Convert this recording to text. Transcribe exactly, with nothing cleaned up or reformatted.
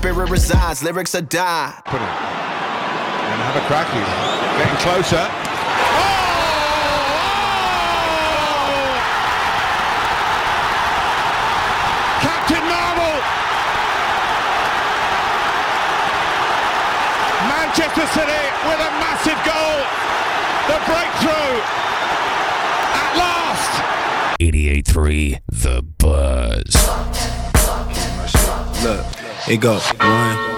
spirit resides, lyrics are die. Put him. And have a crack. He's getting closer. Oh! Captain Marvel! Manchester City with a massive goal. The breakthrough at last. eighty-eight point three The Buzz. Look, it goes one.